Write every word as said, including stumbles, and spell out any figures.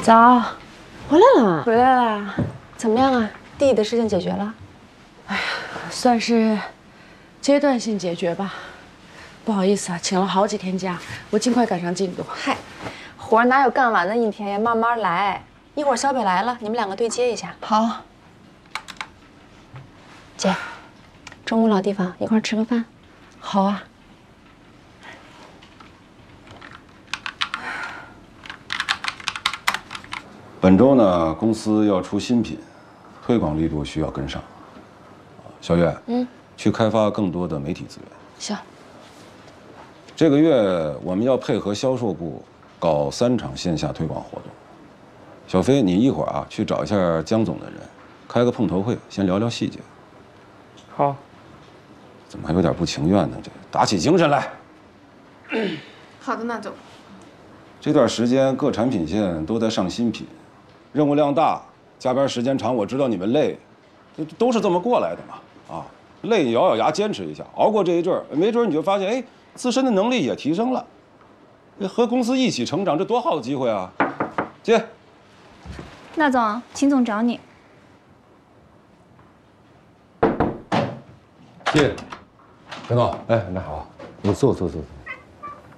早， 回来了， 回来啦。 怎么样啊？弟弟的事情解决了？ 哎呀，算是阶段性解决吧。不好意思啊，请了好几天假，我尽快赶上进度。 嗨，活哪有干完的一天呀？慢慢来。一会儿小北来了，你们两个对接一下。 好。 姐，中午老地方一块吃个饭。 好啊。 本周呢，公司要出新品，推广力度需要跟上。小月，嗯，去开发更多的媒体资源。 行。 这个月我们要配合销售部搞三场线下推广活动。小飞，你一会儿啊去找一下江总的人，开个碰头会，先聊聊细节。 好。 怎么还有点不情愿呢？这打起精神来。 好的，那总。 这段时间各产品线都在上新品。任务量大，加班时间长，我知道你们累，都是这么过来的嘛。啊，累咬咬牙坚持一下，熬过这一阵儿，没准你就发现，哎，自身的能力也提升了，和公司一起成长，这多好的机会啊！接。 那总，秦总找你。 谢谢，陈总。哎，那好，你坐坐坐坐。